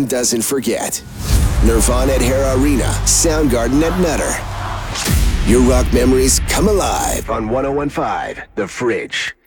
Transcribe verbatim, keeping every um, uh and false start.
doesn't forget. Nirvana at Hera Arena, Soundgarden at Nutter. Your rock memories come alive on one oh one point five The Fridge.